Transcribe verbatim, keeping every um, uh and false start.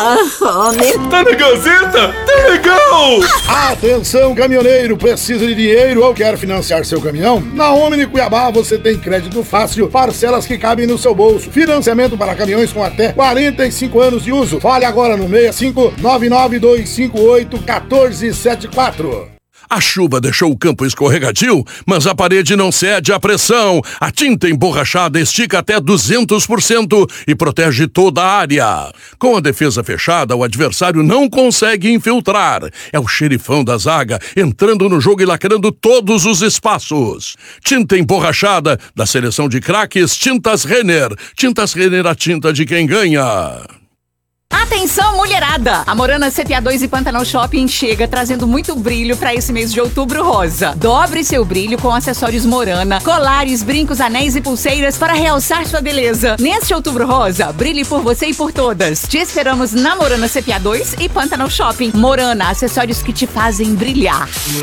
Ah, homem. Tá na Gazeta? Tá legal! Atenção, caminhoneiro, precisa de dinheiro ou quer financiar seu caminhão? Na Omni Cuiabá você tem crédito fácil, parcelas que cabem no seu bolso, financiamento para caminhões com até quarenta e cinco anos de uso. Fale agora no seis cinco nove nove dois cinco oito um quatro sete quatro. A chuva deixou o campo escorregadio, mas a parede não cede à pressão. A tinta emborrachada estica até duzentos por cento e protege toda a área. Com a defesa fechada, o adversário não consegue infiltrar. É o xerifão da zaga entrando no jogo e lacrando todos os espaços. Tinta emborrachada da seleção de craques Tintas Renner. Tintas Renner, a tinta de quem ganha. Atenção, mulherada! A Morana C T A dois e Pantanal Shopping chega trazendo muito brilho para esse mês de outubro rosa. Dobre seu brilho com acessórios Morana, colares, brincos, anéis e pulseiras para realçar sua beleza. Neste outubro rosa, brilhe por você e por todas. Te esperamos na Morana C T A dois e Pantanal Shopping. Morana, acessórios que te fazem brilhar.